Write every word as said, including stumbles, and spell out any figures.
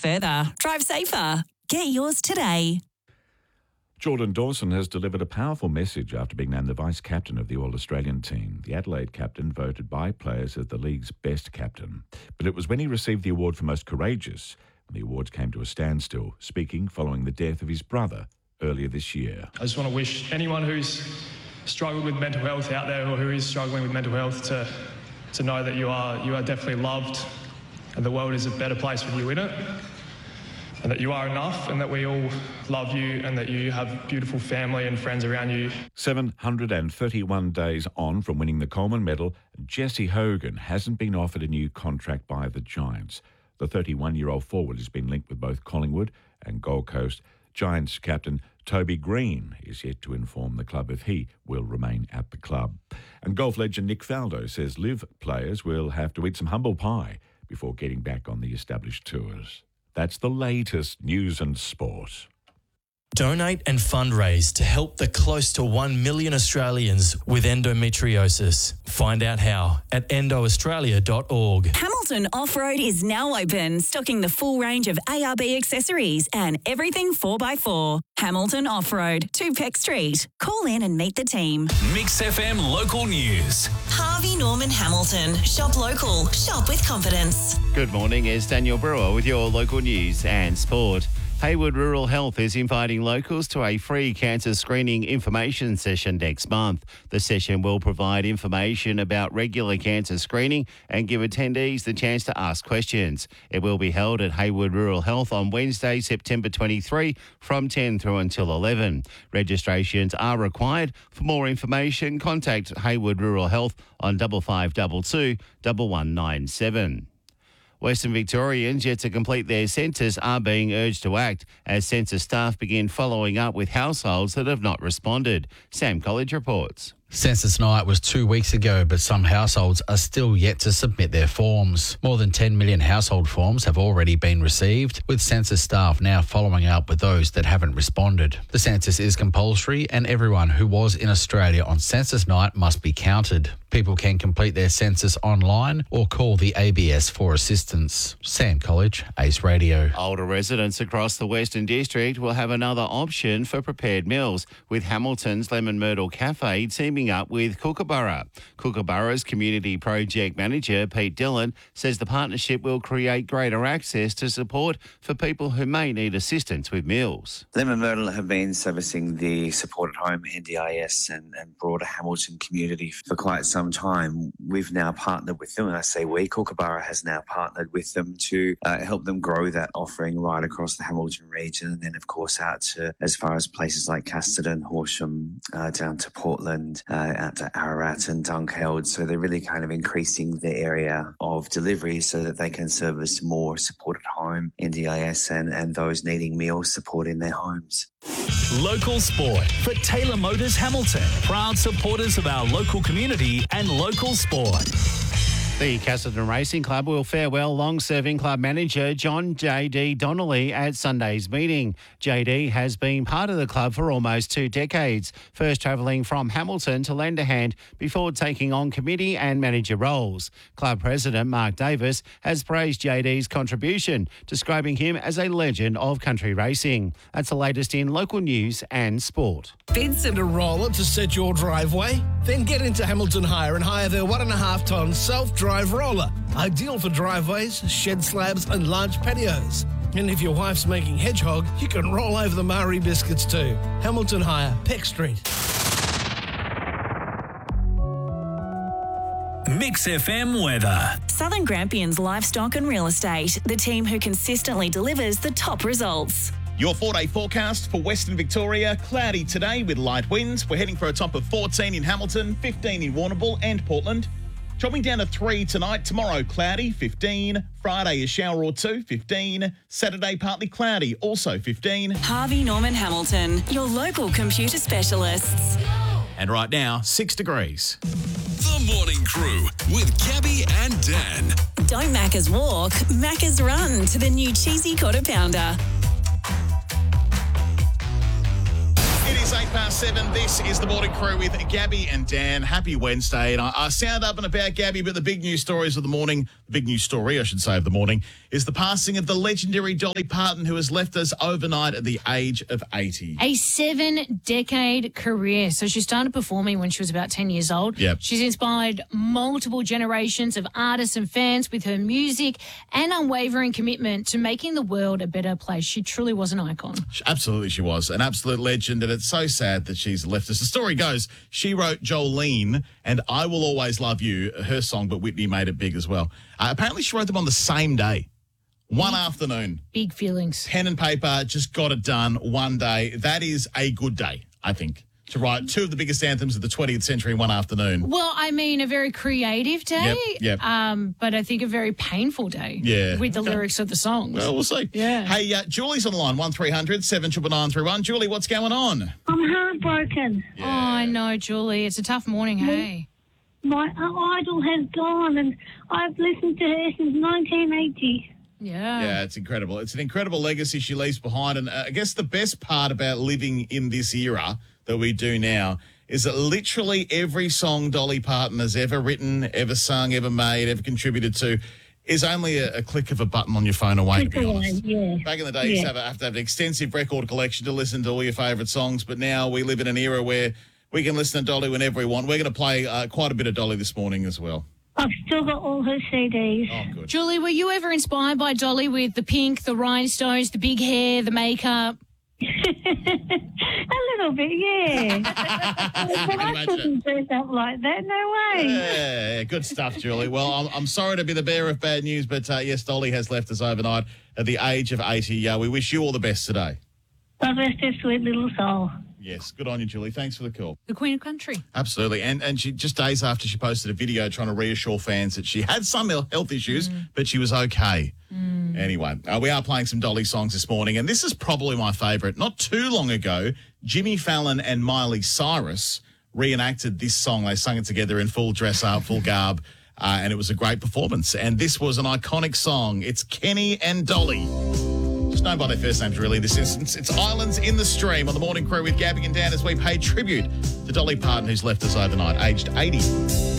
further. Drive safer. Get yours today. Jordan Dawson has delivered a powerful message after being named the vice-captain of the All-Australian team. The Adelaide captain voted by players as the league's best captain. But it was when he received the award for most courageous, and the awards came to a standstill, speaking following the death of his brother earlier this year. I just want to wish anyone who's struggled with mental health out there, or who is struggling with mental health, to to know that you are you are definitely loved, and the world is a better place with you in it, and that you are enough, and that we all love you, and that you have beautiful family and friends around you. seven hundred thirty-one days on from winning the Coleman Medal, Jesse Hogan hasn't been offered a new contract by the Giants. The thirty-one-year-old forward has been linked with both Collingwood and Gold Coast. Giants captain Toby Green is yet to inform the club if he will remain at the club. And golf legend Nick Faldo says live players will have to eat some humble pie before getting back on the established tours. That's the latest news and sport. Donate and fundraise to help the close to one million Australians with endometriosis. Find out how at endo australia dot org. Hamilton Off-Road is now open, stocking the full range of A R B accessories and everything four by four. Hamilton Off-Road, two Peck Street. Call in and meet the team. Mix F M local news. Harvey Norman Hamilton. Shop local. Shop with confidence. Good morning, it's Daniel Brewer with your local news and sport. Haywood Rural Health is inviting locals to a free cancer screening information session next month. The session will provide information about regular cancer screening and give attendees the chance to ask questions. It will be held at Haywood Rural Health on Wednesday, September twenty-third from ten through until eleven. Registrations are required. For more information, contact Haywood Rural Health on five five two two, one one nine seven. Western Victorians yet to complete their census are being urged to act as census staff begin following up with households that have not responded. Sam College reports. Census night was two weeks ago, but some households are still yet to submit their forms. More than ten million household forms have already been received, with census staff now following up with those that haven't responded. The census is compulsory, and everyone who was in Australia on census night must be counted. People can complete their census online or call the A B S for assistance. Sam College, Ace Radio. Older residents across the Western District will have another option for prepared meals, with Hamilton's Lemon Myrtle Cafe teaming up with Kookaburra. Kookaburra's Community Project Manager, Pete Dillon, says the partnership will create greater access to support for people who may need assistance with meals. Lemon Myrtle have been servicing the supported home, N D I S, and, and broader Hamilton community for quite some time. We've now partnered with them, and I say we, Kookaburra has now partnered with them to uh, help them grow that offering right across the Hamilton region, and then of course out to as far as places like Casterton, Horsham, uh, down to Portland, uh, out to Ararat and Dunkeld. So they're really kind of increasing the area of delivery so that they can service more supported home, N D I S, and, and those needing meal support in their homes. Local sport for Taylor Motors Hamilton. Proud supporters of our local community and local sport. The Casterton Racing Club will farewell long-serving club manager John J D Donnelly at Sunday's meeting. J D has been part of the club for almost two decades, first travelling from Hamilton to lend a hand before taking on committee and manager roles. Club president Mark Davis has praised J D's contribution, describing him as a legend of country racing. That's the latest in local news and sport. Bids and a roller to set your driveway? Then get into Hamilton Hire and hire their one and a half tonne self-drive roller. Ideal for driveways, shed slabs and large patios. And if your wife's making hedgehog, you can roll over the Marie biscuits too. Hamilton Hire, Peck Street. Mix F M weather. Southern Grampians Livestock and Real Estate, the team who consistently delivers the top results. Your four-day forecast for Western Victoria, cloudy today with light winds. We're heading for a top of fourteen in Hamilton, fifteen in Warrnambool and Portland. Dropping down to three tonight. Tomorrow, cloudy, fifteen. Friday, a shower or two, fifteen. Saturday, partly cloudy, also fifteen. Harvey Norman Hamilton, your local computer specialists. And right now, six degrees. The Morning Crew with Gabby and Dan. Don't Macca's walk, Macca's run to the new cheesy quarter pounder. It is eight past past seven. This is the Morning Crew with Gabby and Dan. Happy Wednesday. And I, I sound up and about Gabby, but the big news stories of the morning, the big news story, I should say, of the morning, is the passing of the legendary Dolly Parton, who has left us overnight at the age of eighty. A seven-decade career. So she started performing when she was about ten years old. Yep. She's inspired multiple generations of artists and fans with her music and unwavering commitment to making the world a better place. She truly was an icon. Absolutely, she was an absolute legend, and it's so sad that she's left us. The story goes, she wrote Jolene and I Will Always Love You, her song, but Whitney made it big as well. Uh, apparently, she wrote them on the same day, one big, afternoon. Big feelings. Pen and paper, just got it done one day. That is a good day, I think, to write two of the biggest anthems of the twentieth century in one afternoon. Well, I mean, a very creative day, yep, yep. Um, but I think a very painful day yeah. with the okay. lyrics of the songs. Well, we'll see. Yeah. Hey, uh, Julie's on the line, one three hundred seven nine nine three one. Julie, what's going on? I'm heartbroken. Yeah. Oh, I know, Julie. It's a tough morning, hey? My uh, idol has gone, and I've listened to her since nineteen eighty. Yeah. Yeah, it's incredible. It's an incredible legacy she leaves behind. And uh, I guess the best part about living in this era that we do now is that literally every song Dolly Parton has ever written, ever sung, ever made, ever contributed to is only a, a click of a button on your phone away, to be honest. Yeah. Back in the day, you used to have, a, have to have an extensive record collection to listen to all your favourite songs, but now we live in an era where we can listen to Dolly whenever we want. We're going to play uh, quite a bit of Dolly this morning as well. I've still got all her C Ds. Oh, good. Julie, were you ever inspired by Dolly with the pink, the rhinestones, the big hair, the makeup? A little bit, yeah. But I couldn't dress up like that, no way. Yeah, good stuff, Julie. Well, I'm, I'm sorry to be the bearer of bad news, but uh, yes, Dolly has left us overnight at the age of eighty. Uh, we wish you all the best today. God rest her sweet little soul. Yes, good on you, Julie. Thanks for the call. The Queen of Country. Absolutely. And and she just days after she posted a video trying to reassure fans that she had some health issues, mm. but she was okay. Mm. Anyway, uh, we are playing some Dolly songs this morning, and this is probably my favourite. Not too long ago, Jimmy Fallon and Miley Cyrus reenacted this song. They sung it together in full dress up, full garb, uh, and it was a great performance. And this was an iconic song. It's Kenny and Dolly. Just known by their first names, really, in this instance. It's Islands in the Stream on the Morning Crew with Gabby and Dan as we pay tribute to Dolly Parton, who's left us overnight, aged eighty.